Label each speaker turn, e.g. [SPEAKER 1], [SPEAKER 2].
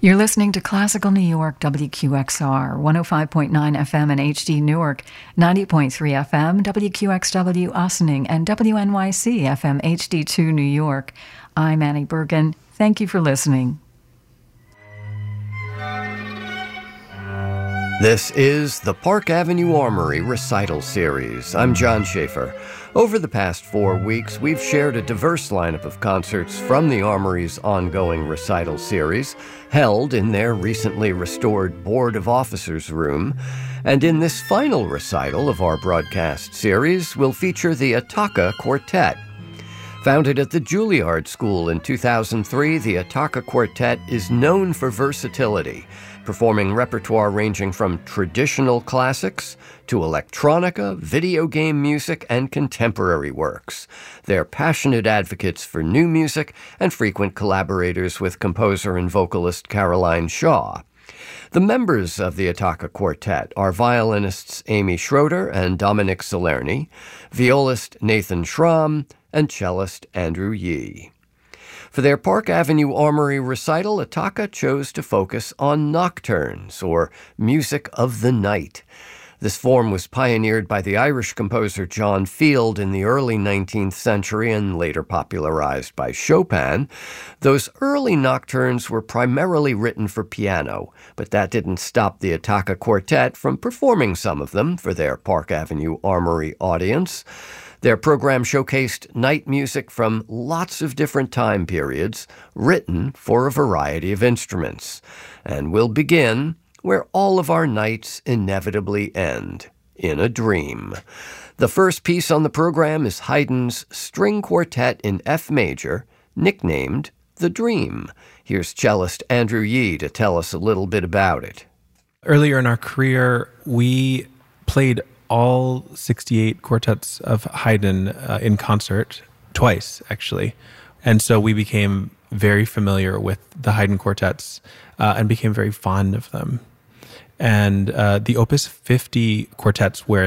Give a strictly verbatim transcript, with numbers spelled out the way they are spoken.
[SPEAKER 1] You're listening to Classical New York, W Q X R, one oh five point nine F M in H D Newark, ninety point three F M, W Q X W Ossining, and W N Y C F M H D two New York. I'm Annie Bergen. Thank you for listening.
[SPEAKER 2] This is the Park Avenue Armory Recital Series. I'm John Schaefer. Over the past four weeks, we've shared a diverse lineup of concerts from the Armory's ongoing recital series, held in their recently restored Board of Officers room. And in this final recital of our broadcast series, we'll feature the Attacca Quartet. Founded at the Juilliard School in two thousand three, the Attacca Quartet is known for versatility, performing repertoire ranging from traditional classics to electronica, video game music, and contemporary works. They're passionate advocates for new music and frequent collaborators with composer and vocalist Caroline Shaw. The members of the Attacca Quartet are violinists Amy Schroeder and Dominic Salerni, violist Nathan Schramm, and cellist Andrew Yee. For their Park Avenue Armory recital, Attacca chose to focus on nocturnes, or music of the night. This form was pioneered by the Irish composer John Field in the early nineteenth century and later popularized by Chopin. Those early nocturnes were primarily written for piano, but that didn't stop the Attacca Quartet from performing some of them for their Park Avenue Armory audience. Their program showcased night music from lots of different time periods, written for a variety of instruments. And we'll begin where all of our nights inevitably end, in a dream. The first piece on the program is Haydn's String Quartet in F major, nicknamed The Dream. Here's cellist Andrew Yee to tell us a little bit about it.
[SPEAKER 3] Earlier in our career, we played all sixty-eight quartets of Haydn uh, in concert, twice actually. And so we became very familiar with the Haydn quartets uh, and became very fond of them. And uh, the Opus fifty quartets, where